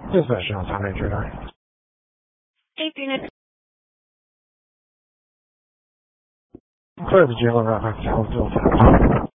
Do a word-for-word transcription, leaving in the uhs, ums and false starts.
This is National Time Ranger. Hey, Phoenix. Clear the jail reference.